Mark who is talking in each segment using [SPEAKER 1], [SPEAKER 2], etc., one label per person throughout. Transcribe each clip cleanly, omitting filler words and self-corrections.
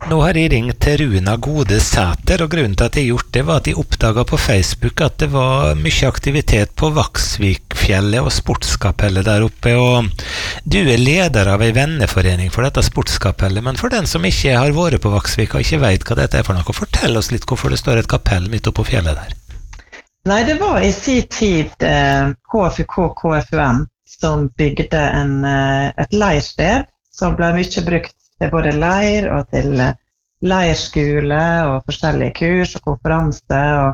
[SPEAKER 1] Nå har jeg ringt til Runa Gode Sæter, og grunnen til at jeg gjort det var at jeg oppdaget på Facebook at det var mye aktivitet på Vaksvikfjellet og sportskapellet der oppe, og du leder av en venneforening for dette sportskapellet, men for den som ikke har vært på Vaksvik og ikke vet hva dette for noe, fortell oss litt hvorfor det står et kapell midt oppe på fjellet der.
[SPEAKER 2] Nei, det var i sin tid KFUM som bygde et leirsted som ble mye brukt til både leir og til leirskole og forskjellige kurs og konferanser.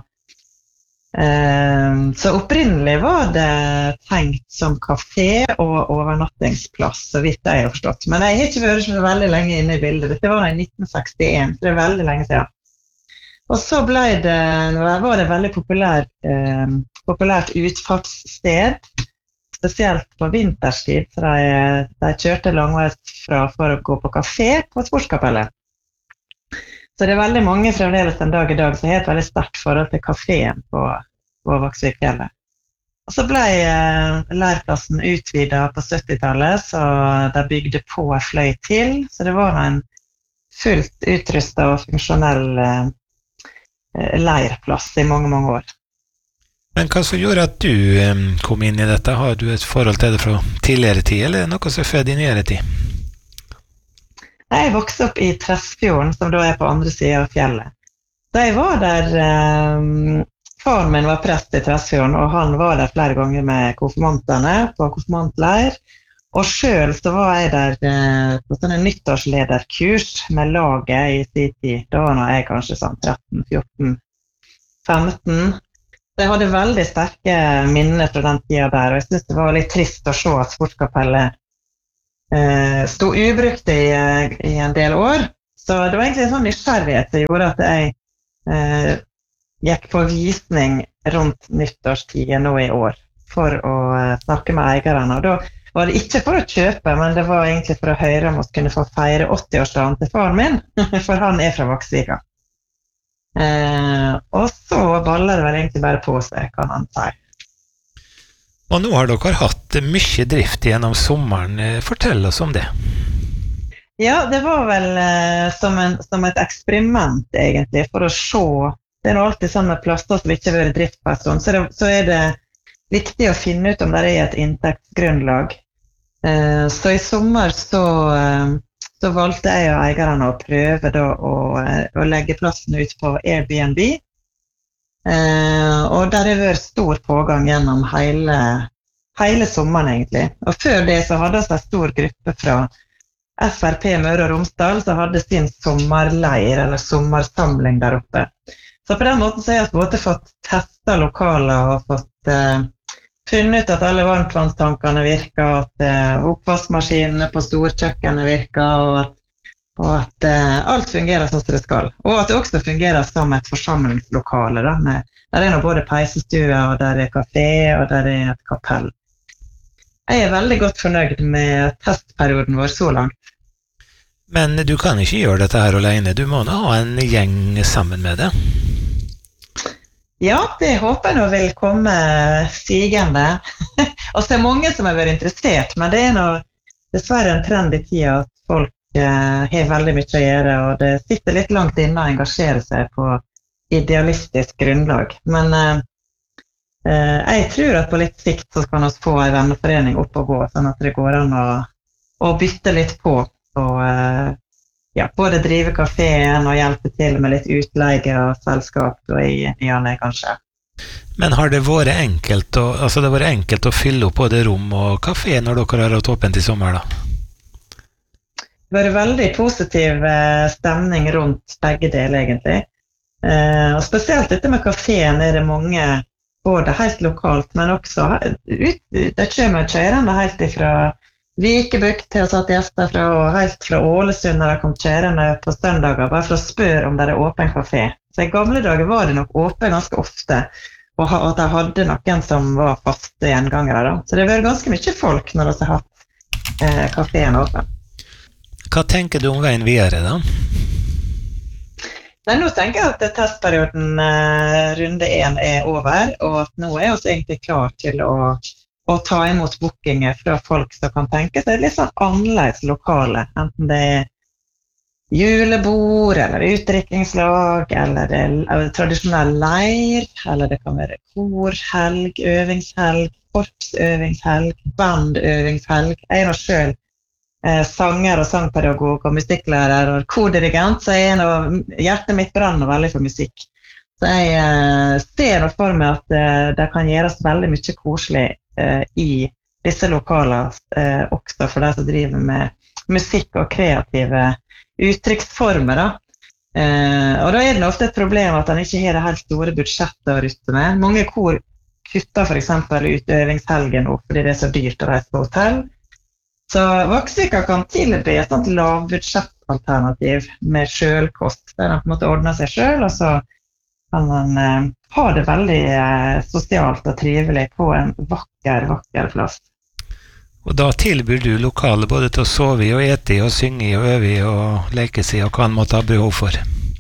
[SPEAKER 2] Så opprinnelig var det tenkt som kafé og overnattingsplass, så vidt jeg har forstått. Men jeg har ikke vært så veldig lenge inne i bildet. Dette var i 1961, så det er veldig lenge siden. Og så var det veldig populært utfartssted, spesielt på vinterstid, så de kjørte langveis fra for å gå på kafé på sportskapellet. Så det er veldig mange fremdeles en dag i dag som har et veldig sterkt forhold til kaféen på Vaksvikfjellet. Og så ble leirplassen utvidet på 70-tallet, så de bygde på en fløy til, så det var en fullt utrustet og funksjonell leirplass i mange, mange år.
[SPEAKER 1] Men hva som gjorde at du kom inn i dette? Har du et forhold til det fra tidligere tid, eller noe som er født i nyere tid?
[SPEAKER 2] Jeg vokste opp i Tresfjorden, som da er på andre siden av fjellet. Da jeg var der, faren min var prest i Tresfjorden, og han var der flere ganger med konfirmantene på konfirmantleir. Og selv så var jeg der på sånne nyttårslederkurs med laget i sin tid. Da var jeg kanskje sånn 13, 14, 15. Jeg hadde veldig sterke minner fra den tiden der, og jeg synes det var litt trist å se at sportskapellet stod ubrukt i en del år. Så det var egentlig en sånn nysgjerrighet som gjorde at jeg gikk på visning rundt nyttårstiden nå i år for å snakke med eierne. Og da var det ikke for å kjøpe, men det var egentlig for å høre om vi kunne få feire 80-årsdagen til faren min, for han er fra Vaksvika. Og så baller det vel egentlig bare på seg, kan man si.
[SPEAKER 1] Og nå har dere hatt mye drift gjennom sommeren. Fortell oss om det.
[SPEAKER 2] Ja, det var vel som et eksperiment, egentlig, for å se. Det er alltid sånn med plasser som ikke har vært drift på en stund, så er det viktig å finne ut om det er et inntektsgrunnlag. Så i sommer så valgte jeg og eierne å prøve da, å legge plassen ut på Airbnb. Og der har vært stor pågang gjennom hele sommeren egentlig. Og før det så hadde vi en stor gruppe fra FRP Møre og Romsdal som hadde sin sommerleir eller sommersamling der oppe. Så på den måten så har jeg både fått testet lokaler og fått funnet ut at alle varmtvannstankene virker, at oppvaskmaskinene på storkjøkkenet virker, og at alt fungerer sånn som det skal. Og at det også fungerer som et forsamlingslokale. Der er nå både peisestue, og der er kafé, og der er et kapell. Jeg er veldig godt fornøyd med testperioden vår så langt.
[SPEAKER 1] Men du kan ikke gjøre dette her alene, du må nå ha en gjeng sammen med det.
[SPEAKER 2] Ja, det håper jeg nå vil komme stigende. Og så er det mange som har vært interessert, men det er nå dessverre en trend i tida at folk har veldig mye å gjøre, og det sitter litt langt inne å engasjere seg på idealistisk grunnlag. Men jeg tror at på litt sikt så kan vi få en venneforening opp og gå, sånn at det går an å bytte litt på, og både drive kaféen og hjelpe til med litt utleie og selskap og i nyene kanskje.
[SPEAKER 1] Men har det vært enkelt å fylle opp både rom og kafé når dere har hatt åpent i sommer da?
[SPEAKER 2] Det har vært veldig positiv stemning rundt begge deler egentlig. Og spesielt dette med kaféen er det mange, både helt lokalt, men også det kommer kjørende helt ifra Vikebukt til å satt gjester fra, og helt fra Ålesund når de kom kjørende på søndager, bare for å spørre om det er åpen kafé. Så i gamle dager var det nok åpen ganske ofte, og at de hadde noen som var faste gjengangere da. Så det har vært ganske mye folk når de har hatt kaféen åpen.
[SPEAKER 1] Hva tenker du om veien videre da?
[SPEAKER 2] Nei, nå tenker jeg at testperioden runde 1 er over, og at nå er vi egentlig klar til å ta imot bookinger fra folk som kan tenke seg litt sånn annerledes lokale, enten det er julebord, eller utdrikkingslag, eller tradisjonell leir, eller det kan være korhelg, øvingshelg, korpsøvingshelg, bandøvingshelg. Jeg er nå selv sanger og sangpedagog og musikklærer og kordirigent, så hjertet mitt brenner veldig for musikk. Så jeg ser nå for meg at det kan gjøres veldig mye koselig i disse lokalene, også for de som driver med musikk og kreative uttrykksformer. Og da det ofte et problem at han ikke har det helt store budsjettet å rutte med. Mange kor kutter for eksempel ut øvingshelgen opp fordi det så dyrt å reise på hotell. Så Vaksvika kan tilby et sånt lavbudsjettalternativ med selvkost, der han på en måte ordner seg selv, og så kan han ha det veldig sosialt og trivelig på en vakker plass.
[SPEAKER 1] Og da tilbyr du lokale både til å sove i og ete i og synge i og øve i og leke seg og hva han måtte ha behov for?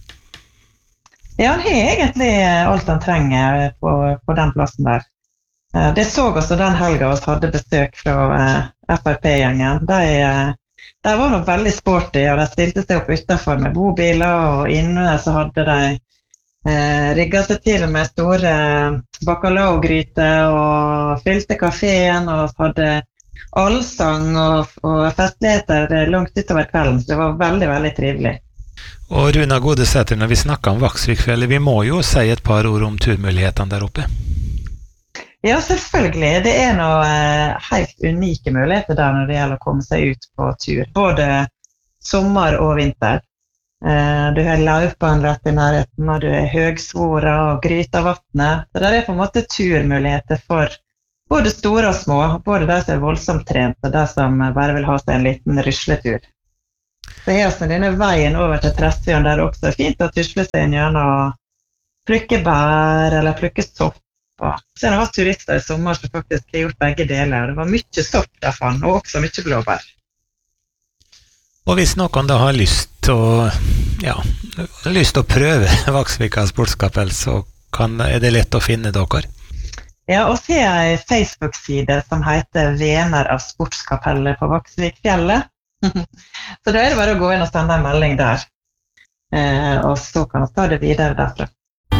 [SPEAKER 2] Ja, han har egentlig alt han trenger på den plassen der. Det så også den helga vi hadde besøk fra FRP-gjengen. De var nok veldig sporty, og de stilte seg opp utenfor med bobiler, og inne så hadde de rigget seg til med store bacalao-gryter og fylte kaféen og hadde allsang og festligheter langt utover kvelden, så det var veldig, veldig trivelig.
[SPEAKER 1] Og Runa Godesæter, når vi snakker om Vaksvikfjellet, vi må jo si et par ord om turmulighetene der oppe.
[SPEAKER 2] Ja, selvfølgelig. Det noen helt unike muligheter der når det gjelder å komme seg ut på tur, både sommer og vinter. Du har Laupan rett i nærheten, og du har Høgsvora og Grytavatnet. Så det på en måte turmuligheter for både store og små, både de som voldsomt trent, og de som bare vil ha seg en liten rusletur. Så her er denne veien over til Tresfjorden, der det også fint å tusle seg gjennom og plukke bær eller plukke sopp. Så jeg har hatt turister i sommer som faktisk har gjort begge deler. Det var mye sopp der fann, og også mye blåbær.
[SPEAKER 1] Og hvis noen da har lyst til å prøve Vaksvika sportskapell, så det lett å finne dere?
[SPEAKER 2] Ja, og så har jeg en Facebook-side som heter Vener av sportskapellet på Vaksvikfjellet. Så da det bare å gå inn og sende en melding der, og så kan vi ta det videre derfra.